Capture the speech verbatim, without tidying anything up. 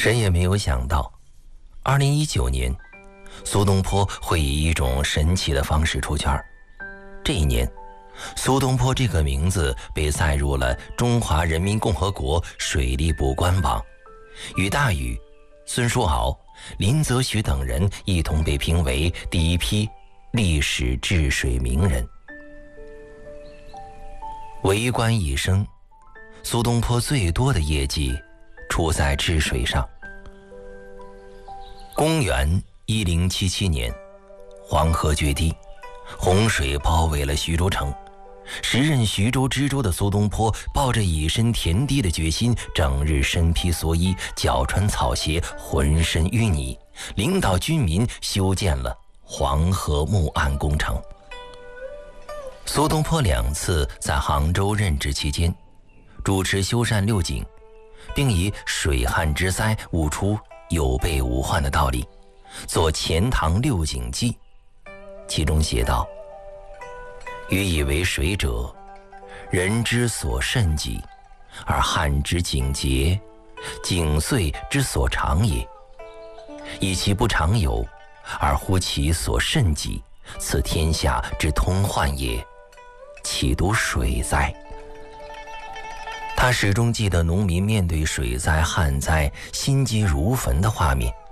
谁也没有想到，二零一九年，苏东坡会以一种神奇的方式出圈。这一年，苏东坡这个名字被载入了中华人民共和国水利部官网，与大禹、孙叔敖、林则徐等人一同被评为第一批历史治水名人。为官一生，苏东坡最多的业绩出在治水上。公元一零七七年，黄河决堤，洪水包围了徐州城。时任徐州知州的苏东坡抱着以身填地的决心，整日身披蓑衣，脚穿草鞋，浑身淤泥，领导军民修建了黄河木岸工程。苏东坡两次在杭州任职期间，主持修缮六井，并以水旱之灾悟出有备无患的道理，作《钱塘六井记》，其中写道：予以为水者，人之所甚己，而旱之井竭，井碎之所长也。以其不常有，而乎其所甚己，此天下之通患也，岂独水哉？他始终记得农民面对水灾旱灾心急如焚的画面，